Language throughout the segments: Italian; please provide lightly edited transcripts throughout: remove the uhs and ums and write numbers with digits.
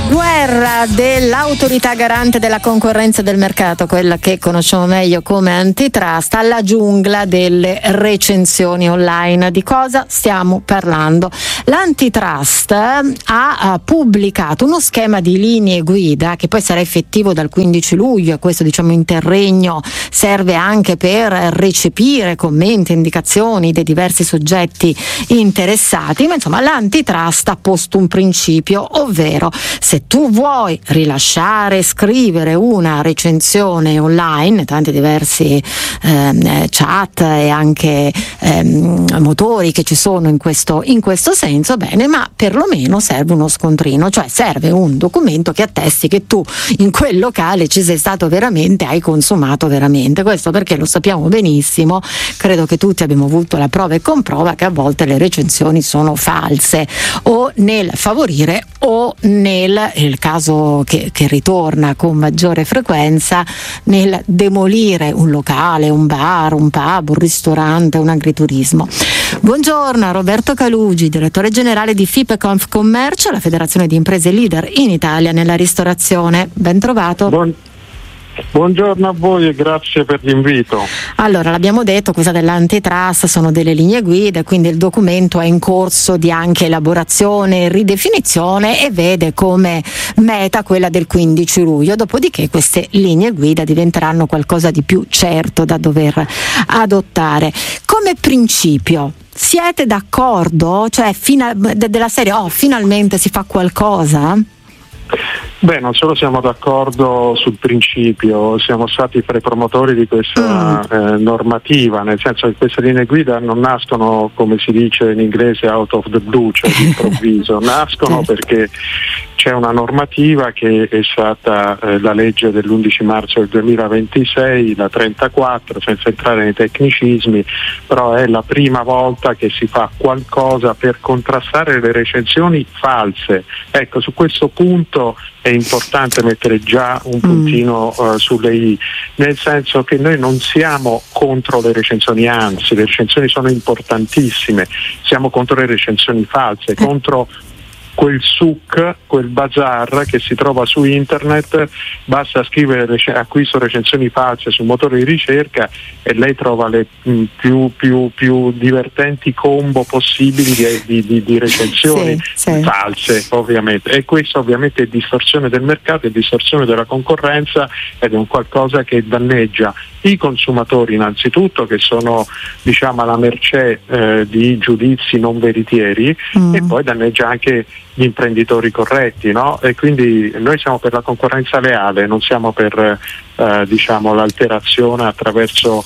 Guerra dell'autorità garante della concorrenza e del mercato, quella che conosciamo meglio come antitrust, alla giungla delle recensioni online. Di cosa stiamo parlando? L'antitrust ha pubblicato uno schema di linee guida che poi sarà effettivo dal 15 luglio, e questo interregno serve anche per recepire commenti e indicazioni dei diversi soggetti interessati, ma insomma l'antitrust ha posto un principio, ovvero se tu vuoi rilasciare, scrivere una recensione online, tanti diversi chat e anche motori che ci sono in questo senso, bene, ma perlomeno serve uno scontrino, cioè serve un documento che attesti che tu in quel locale ci sei stato veramente, hai consumato veramente. Questo perché lo sappiamo benissimo, credo che tutti abbiamo avuto la prova e comprova che a volte le recensioni sono false, o nel favorire o il caso che ritorna con maggiore frequenza, nel demolire un locale, un bar, un pub, un ristorante, un agriturismo. Buongiorno a Roberto Calugi, direttore generale di FIPE-Confcommercio, la federazione di imprese leader in Italia nella ristorazione. Ben trovato. Buongiorno a voi e grazie per l'invito. Allora, l'abbiamo detto, questa dell'antitrust sono delle linee guida, quindi il documento è in corso di anche elaborazione e ridefinizione e vede come meta quella del 15 luglio, dopodiché queste linee guida diventeranno qualcosa di più certo da dover adottare. Come principio, siete d'accordo? Cioè, della serie, finalmente si fa qualcosa? Beh, non solo siamo d'accordo sul principio, siamo stati fra i promotori di questa normativa, nel senso che queste linee guida non nascono, come si dice in inglese, out of the blue, cioè d'improvviso, nascono perché c'è una normativa che è stata la legge dell'11 marzo del 2026, la 34, senza entrare nei tecnicismi, però è la prima volta che si fa qualcosa per contrastare le recensioni false. Ecco, su questo punto è importante mettere già un puntino sulle i, nel senso che noi non siamo contro le recensioni, anzi le recensioni sono importantissime, siamo contro le recensioni false, contro quel souk, quel bazar che si trova su internet, basta scrivere acquisto recensioni false sul motore di ricerca e lei trova le più divertenti combo possibili di recensioni false, ovviamente, e questo ovviamente è distorsione del mercato, è distorsione della concorrenza ed è un qualcosa che danneggia i consumatori innanzitutto, che sono alla mercé di giudizi non veritieri, e poi danneggia anche gli imprenditori corretti, no? E quindi noi siamo per la concorrenza leale, non siamo per l'alterazione attraverso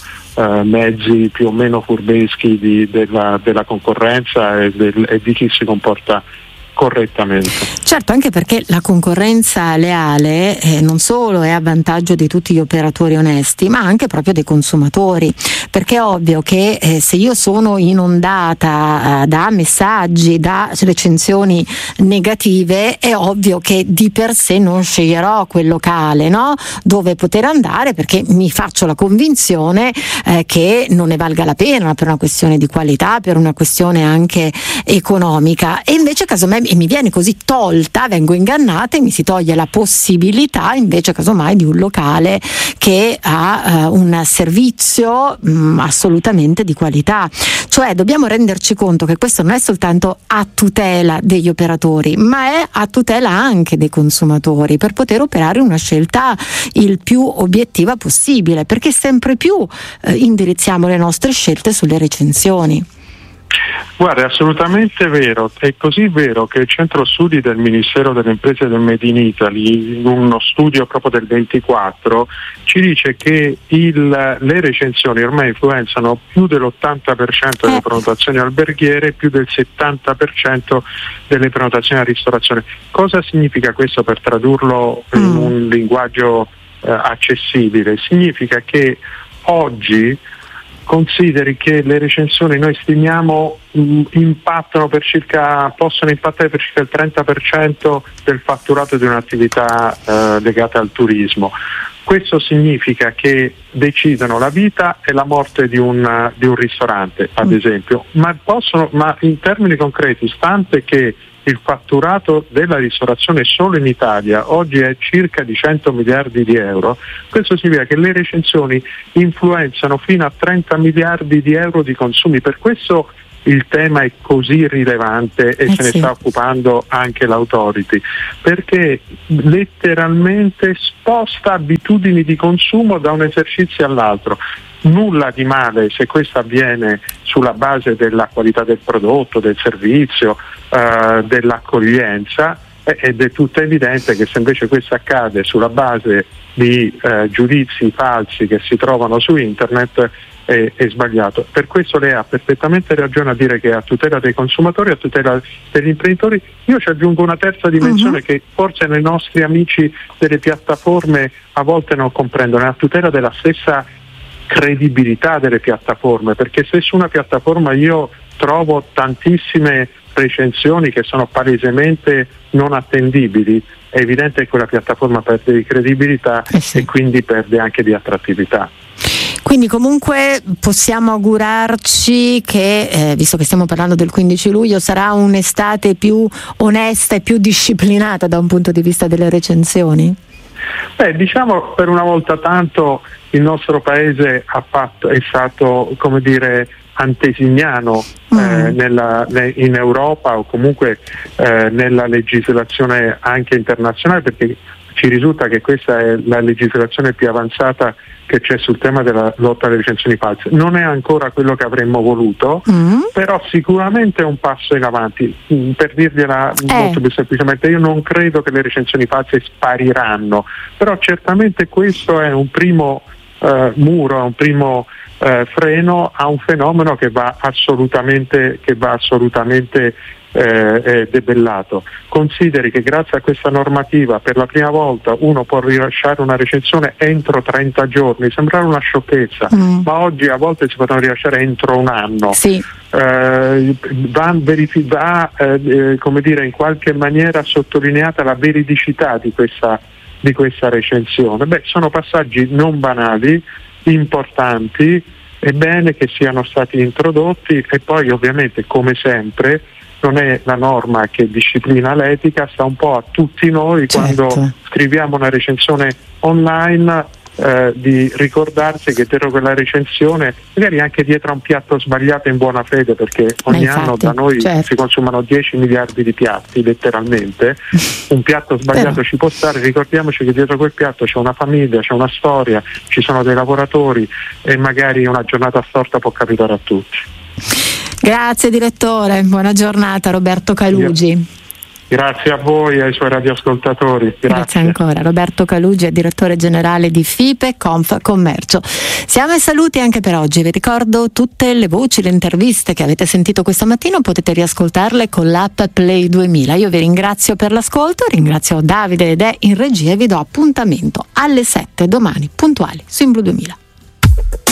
mezzi più o meno furbeschi della concorrenza e di chi si comporta correttamente. Certo, anche perché la concorrenza leale non solo è a vantaggio di tutti gli operatori onesti, ma anche proprio dei consumatori, perché è ovvio che se io sono inondata da messaggi, da recensioni negative, è ovvio che di per sé non sceglierò quel locale, no? Dove poter andare, perché mi faccio la convinzione che non ne valga la pena per una questione di qualità, per una questione anche economica, e invece casomai mi viene così vengo ingannata e mi si toglie la possibilità invece casomai di un locale che ha un servizio assolutamente di qualità. Cioè dobbiamo renderci conto che questo non è soltanto a tutela degli operatori, ma è a tutela anche dei consumatori, per poter operare una scelta il più obiettiva possibile, perché sempre più indirizziamo le nostre scelte sulle recensioni. Guarda, è assolutamente vero, è così vero che il centro studi del Ministero delle Imprese del Made in Italy, in uno studio proprio del 24, ci dice che le recensioni ormai influenzano più dell'80% delle prenotazioni alberghiere, più del 70% delle prenotazioni a ristorazione. Cosa significa questo, per tradurlo in un linguaggio accessibile? Significa che oggi consideri che le recensioni noi stimiamo possono impattare per circa il 30% del fatturato di un'attività legata al turismo. Questo significa che decidono la vita e la morte di un ristorante, ad esempio, ma in termini concreti, stante che il fatturato della ristorazione solo in Italia oggi è circa di 100 miliardi di euro, questo significa che le recensioni influenzano fino a 30 miliardi di euro di consumi. Per questo il tema è così rilevante e se ne sta occupando anche l'Authority, perché letteralmente sposta abitudini di consumo da un esercizio all'altro. Nulla di male se questo avviene sulla base della qualità del prodotto, del servizio, dell'accoglienza, ed è tutto evidente che se invece questo accade sulla base di giudizi falsi che si trovano su internet è sbagliato. Per questo lei ha perfettamente ragione a dire che è a tutela dei consumatori, a tutela degli imprenditori. Io ci aggiungo una terza dimensione che forse nei nostri amici delle piattaforme a volte non comprendono, è a tutela della stessa credibilità delle piattaforme, perché se su una piattaforma io trovo tantissime recensioni che sono palesemente non attendibili, è evidente che quella piattaforma perde di credibilità e quindi perde anche di attrattività. Quindi comunque possiamo augurarci che, visto che stiamo parlando del 15 luglio, sarà un'estate più onesta e più disciplinata da un punto di vista delle recensioni? Diciamo per una volta tanto il nostro paese è stato, come dire, antesignano in Europa o comunque nella legislazione anche internazionale, perché ci risulta che questa è la legislazione più avanzata che c'è sul tema della lotta alle recensioni false. Non è ancora quello che avremmo voluto, però sicuramente è un passo in avanti. Per dirgliela molto più semplicemente, io non credo che le recensioni false spariranno, però certamente questo è un primo muro, un primo freno a un fenomeno che va assolutamente debellato. Consideri che grazie a questa normativa per la prima volta uno può rilasciare una recensione entro 30 giorni, sembrava una sciocchezza, ma oggi a volte si possono rilasciare entro un anno. Va come dire, in qualche maniera sottolineata la veridicità di questa recensione. Sono passaggi non banali, importanti, è bene che siano stati introdotti, e poi ovviamente come sempre non è la norma che disciplina l'etica, sta un po' a tutti noi quando scriviamo una recensione online di ricordarsi che dietro quella recensione, magari anche dietro a un piatto sbagliato in buona fede, perché ogni anno da noi si consumano 10 miliardi di piatti letteralmente, un piatto sbagliato ci può stare, ricordiamoci che dietro quel piatto c'è una famiglia, c'è una storia, ci sono dei lavoratori e magari una giornata storta può capitare a tutti. Grazie direttore, buona giornata Roberto Calugi. Grazie a voi e ai suoi radioascoltatori. Grazie ancora. Roberto Calugi è direttore generale di FIPE Confcommercio. Siamo ai saluti anche per oggi. Vi ricordo tutte le voci, le interviste che avete sentito questa mattina, potete riascoltarle con l'app Play 2000. Io vi ringrazio per l'ascolto, ringrazio Davide ed è in regia e vi do appuntamento alle 7 domani puntuali su In Blu 2000.